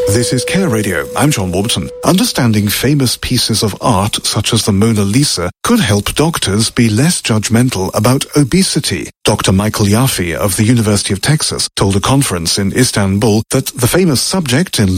This is Care Radio. I'm John Warburton. Understanding famous pieces of art, such as the Mona Lisa, could help doctors be less judgmental about obesity. Dr. Michael Yaffe of the University of Texas told a conference in Istanbul that the famous subject in